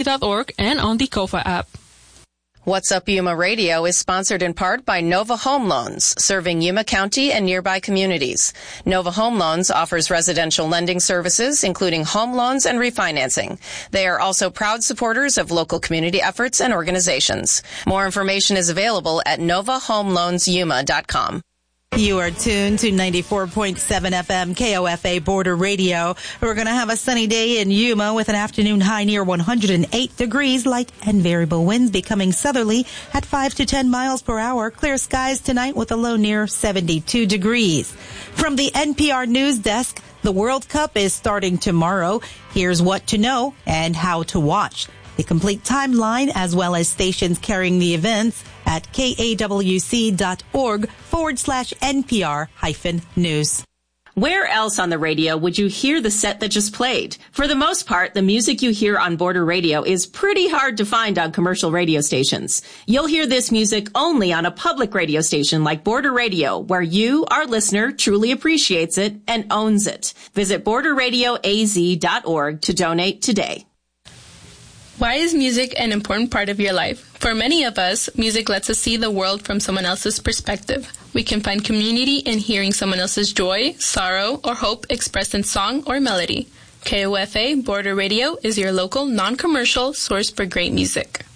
KOFA.org and on the KOFA app. What's Up Yuma Radio is sponsored in part by Nova Home Loans, serving Yuma County and nearby communities. Nova Home Loans offers residential lending services, including home loans and refinancing. They are also proud supporters of local community efforts and organizations. More information is available at novahomeloansyuma.com. You are tuned to 94.7 FM KOFA Border Radio. We're going to have a sunny day in Yuma with an afternoon high near 108 degrees. Light and variable winds becoming southerly at 5 to 10 miles per hour. Clear skies tonight with a low near 72 degrees. From the NPR News Desk, the World Cup is starting tomorrow. Here's what to know and how to watch. The complete timeline as well as stations carrying the events at kawc.org/NPR-news. Where else on the radio would you hear the set that just played? For the most part, the music you hear on Border Radio is pretty hard to find on commercial radio stations. You'll hear this music only on a public radio station like Border Radio, where you, our listener, truly appreciates it and owns it. Visit borderradioaz.org to donate today. Why is music an important part of your life? For many of us, music lets us see the world from someone else's perspective. We can find community in hearing someone else's joy, sorrow, or hope expressed in song or melody. KOFA Border Radio is your local non-commercial source for great music.